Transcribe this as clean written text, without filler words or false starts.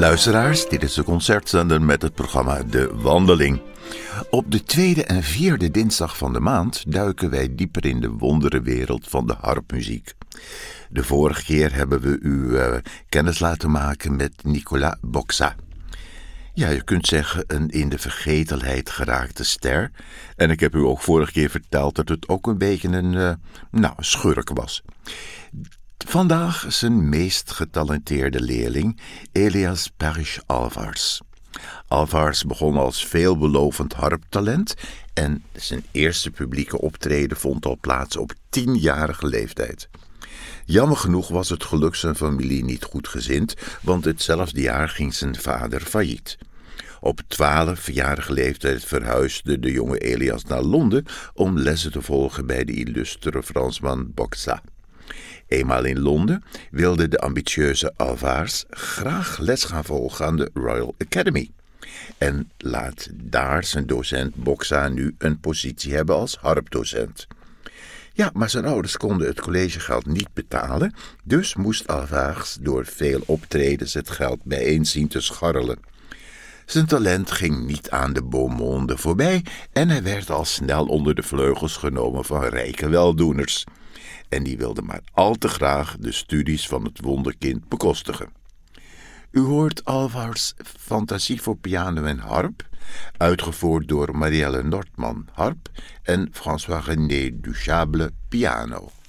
Luisteraars, dit is de concertzender met het programma De Wandeling. Op de tweede en vierde dinsdag van de maand duiken wij dieper in de wonderenwereld van de harpmuziek. De vorige keer hebben we u kennis laten maken met Nicolas Boxa. Ja, je kunt zeggen een in de vergetelheid geraakte ster. En ik heb u ook vorige keer verteld dat het ook een beetje een schurk was. Vandaag zijn meest getalenteerde leerling, Elias Parrish Alvars. Alvars begon als veelbelovend harptalent en zijn eerste publieke optreden vond al plaats op 10-jarige leeftijd. Jammer genoeg was het geluk zijn familie niet goedgezind, want hetzelfde jaar ging zijn vader failliet. Op 12-jarige leeftijd verhuisde de jonge Elias naar Londen om lessen te volgen bij de illustere Fransman Boxa. Eenmaal in Londen wilde de ambitieuze Alvars graag les gaan volgen aan de Royal Academy. En laat daar zijn docent Boxa nu een positie hebben als harpdocent. Ja, maar zijn ouders konden het collegegeld niet betalen, dus moest Alvars door veel optredens het geld bijeen zien te scharrelen. Zijn talent ging niet aan de beau monde voorbij en hij werd al snel onder de vleugels genomen van rijke weldoeners. En die wilden maar al te graag de studies van het wonderkind bekostigen. U hoort Alvars Fantasie voor piano en harp, uitgevoerd door Marielle Nordman harp en François-René Duchable piano.